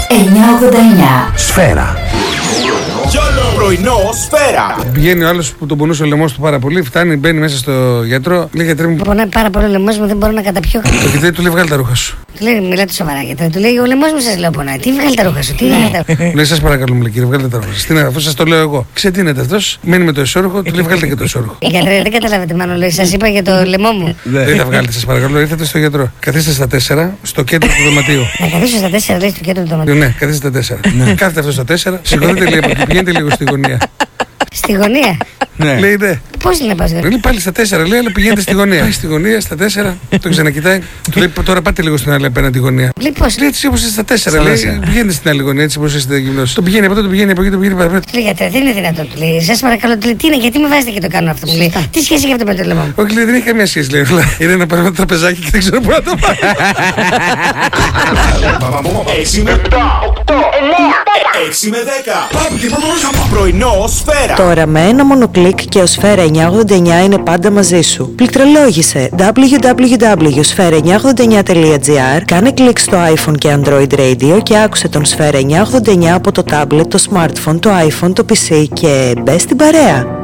989. Σφαίρα. Πρωινό Σφαίρα. Πηγαίνει ο άλλος που τον πονούσε ο λαιμός του πάρα πολύ, φτάνει, μπαίνει μέσα στο γιατρό, λέει γιατρέ μου. Πονάει πάρα πολύ ο λαιμός μου, δεν μπορώ να καταπιώ. Το γιατρέ του λέει βγάλει τα ρούχα σου. Του λέει, μιλάτε σοβαρά γιατρέ. Του λέει, ο λαιμός μου σας λέω πονάει. Τι βγάλει τα ρούχα σου, τι βγάλει τα ρούχα. Λέει, σας παρακαλώ, μου λέει κύριε, βγάλτε τα ρούχα σας. Τι είναι, αφού σας το λέω εγώ. Ξετίνεται αυτός, μένει με το εσώρουχο, του λέει βγάλτε και το εσώρουχο. Γιατρέ, δεν καταλάβετε, μάλλον λέει, σας είπα για το λαιμό μου. Δεν θα βγάλετε, σας παρακαλώ, ήρθατε στο γιατρό. Καθίστε στα 4 στο κέντρο του δωματίου. Να καθίσω στα 4, λέει, στο κέντρο του δωματίου. Ναι, καθίστε στα 4. Κάθεται αυτό στα 4, σηκωθείτε λίγο, πηγαίνετε λίγο στη γωνία. Στη γωνία. Ναι. Λέει ναι. Πώς είναι πας, λέει πάλι στα 4, λέει, αλλά πηγαίνετε στη γωνία. Στη γωνία, στα 4, το ξανακοιτάει. Του λέει τώρα πάτε λίγο στην άλλη απέναντι γωνία. Λέει πώς. Λέει έτσι όπως είστε στα 4, λέει πηγαίνετε στην άλλη γωνία, έτσι όπως είστε γυμνός. Το πηγαίνει από εδώ, το πηγαίνει από εκεί, το πηγαίνει παραπέρα. Του λέει γιατρέ, δεν είναι δυνατόν. Του λέει, σας παρακαλώ, του λέει, τι είναι, γιατί με βάζετε και το κάνω αυτό. Μου λέει, τι σχέση έχει αυτό με το λαιμό μου. Όχι, λέει, δεν έχει καμία σχέση, λέει. Είναι ένα πάρουμε τραπεζάκι και δεν ξέρω πού να το πάει. 6 με 7, 8, 9, 6 με 10. Πρωινό Σφαίρα. Τώρα με ένα μόνο κλικ και ο Σφαίρα 989 είναι πάντα μαζί σου. Πληκτρολόγησε www.sfera989.gr, κάνε κλικ στο iPhone και Android Radio και άκουσε τον Σφαίρα 989 από το tablet, το smartphone, το iPhone, το PC και μπες στην παρέα.